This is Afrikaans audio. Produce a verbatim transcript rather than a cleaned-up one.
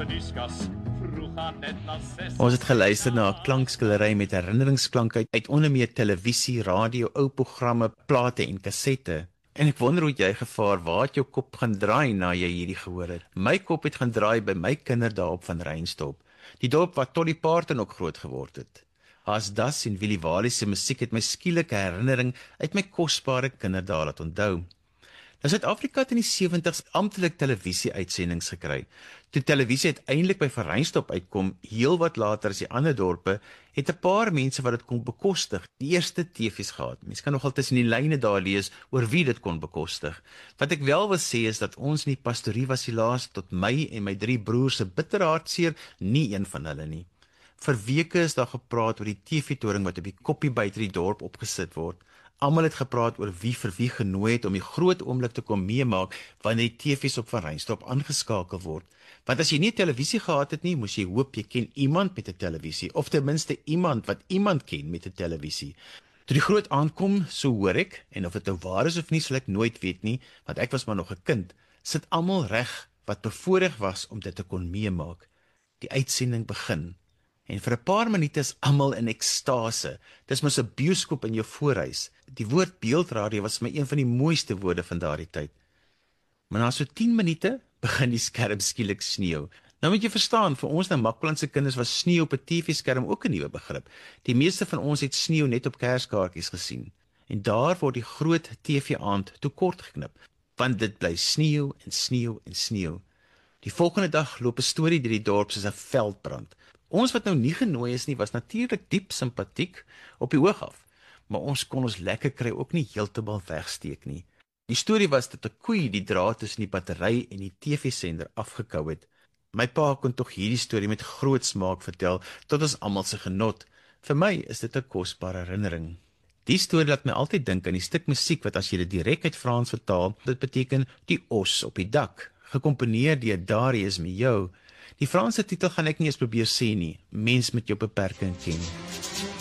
Ons het geluister na 'n klankskillery met herinneringsklanke uit, uit onder meer televisie, radio, ou programme, plate en kassette. En ek wonder hoe jy gevaar, waar het jou kop gaan draai na jy hierdie gehoor het? My kop het gaan draai by my kinderdorp van Reinsdorp, die dorp waar Tolly Parton ook groot geword het. As Das en Willie Walie se musiek het my skielike herinnering uit my kosbare kinderdae laat onthou. Nou Suid-Afrika het in die sewentig's amptelik televisie-uitsendings gekry. Toe televisie uiteindelik by Van Reinsdorp uitkom, heel wat later as die ander dorpe, het 'n paar mense wat dit kon bekostig, die eerste T V's gehad. Mense kan nogal tussen die lyne daar lees oor wie dit kon bekostig. Wat ek wel wil sê is dat ons in die pastorie was helaas tot my en my drie broers se bitter hartseer, nie een van hulle nie. Vir weke is daar gepraat oor die T V-toring wat op die koppie buite die dorp opgesit word. Almal het gepraat oor wie vir wie genooi het om die groot oomblik te kom meemaak wanneer die T V's op Van Reinsdorp aangeskakel word. Want as jy nie televisie gehad het nie, moes jy hoop jy ken iemand met 'n televisie, of ten minste iemand wat iemand ken met 'n televisie. Toe die groot aankom, so hoor ek, en of dit nou waar is of nie, sal ek nooit weet nie, want ek was maar nog 'n kind, sit almal reg wat bevoorreg was om dit te kon meemaak. Die uitsending begin. En vir 'n paar minute is almal in ekstase. Dis mos 'n bioskoop in jou voorhuis. Die woord beeldradio was vir my een van die mooiste woorde van daardie tyd. Maar na so tien minute begin die skerm skielik sneeu. Nou moet jy verstaan, vir ons Namakwaland se kinders was sneeu op 'n T V-skerm ook 'n nuwe begrip. Die meeste van ons het sneeu net op Kerskaartjies gesien. En daar word die groot T V-aand te kort geknip, want dit bly sneeu en sneeu en sneeu. Die volgende dag loop 'n storie deur die dorp soos 'n veldbrand. Ons wat nou nie genooi is nie, was natuurlik diep simpatiek op die oog af, maar ons kon ons lekker kry ook nie heeltemal wegsteek nie. Die storie was dat 'n koei die draad tussen die battery en die T V-sender afgekou het. My pa kon tog hierdie storie met groot smaak vertel, tot ons almal se genot. Vir my is dit 'n kosbare herinnering. Die storie laat my altyd dink aan die stuk musiek wat as jy dit direk uit Frans vertaal, dit beteken die os op die dak, gekomponeer deur Darius Milhaud. Die Franse titel gaan ek nie eens probeer sê nie, mens met jou beperking ken.